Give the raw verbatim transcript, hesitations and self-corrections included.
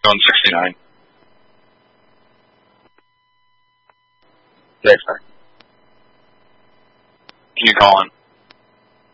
Going sixty-nine. Yes, sir. Can you call in?